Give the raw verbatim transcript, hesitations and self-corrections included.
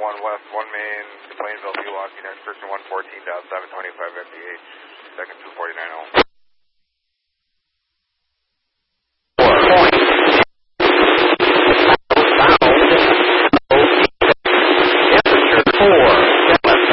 one west, one main to Plainsville, P. Lockheed, restriction one fourteen point seven twenty-five M P H, second two forty-nine oh.